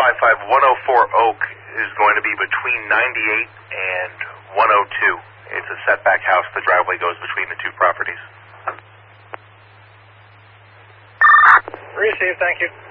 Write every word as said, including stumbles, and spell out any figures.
five five one oh four Oak is going to be between ninety-eight and one oh two. It's a setback house. The driveway goes between the two properties. Received, thank you.